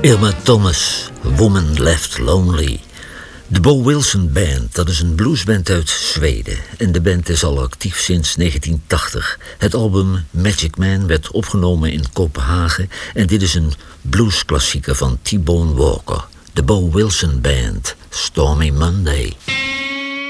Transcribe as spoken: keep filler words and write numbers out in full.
Irma Thomas, Woman Left Lonely. De Bo Wilson Band, dat is een bluesband uit Zweden. En de band is al actief sinds negentien tachtig. Het album Magic Man werd opgenomen in Kopenhagen. En dit is een bluesklassieker van T-Bone Walker. De Bo Wilson Band, Stormy Monday.